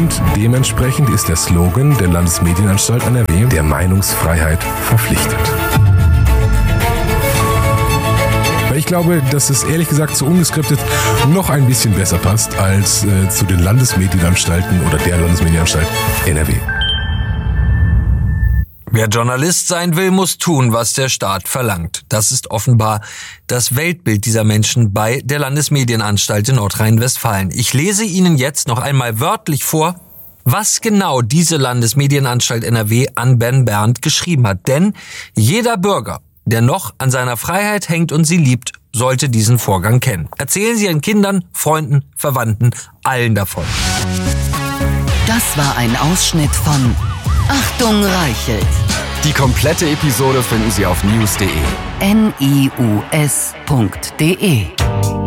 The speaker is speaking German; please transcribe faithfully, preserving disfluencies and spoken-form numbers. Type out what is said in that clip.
Und dementsprechend ist der Slogan der Landesmedienanstalt N R W der Meinungsfreiheit verpflichtet. Ich glaube, dass es ehrlich gesagt zu ungeskriptet noch ein bisschen besser passt als äh, zu den Landesmedienanstalten oder der Landesmedienanstalt N R W. Wer Journalist sein will, muss tun, was der Staat verlangt. Das ist offenbar das Weltbild dieser Menschen bei der Landesmedienanstalt in Nordrhein-Westfalen. Ich lese Ihnen jetzt noch einmal wörtlich vor, was genau diese Landesmedienanstalt N R W an Ben Berndt geschrieben hat. Denn jeder Bürger, der noch an seiner Freiheit hängt und sie liebt, sollte diesen Vorgang kennen. Erzählen Sie Ihren Kindern, Freunden, Verwandten, allen davon. Das war ein Ausschnitt von Achtung Reichelt. Die komplette Episode finden Sie auf news punkt de. N I U S punkt de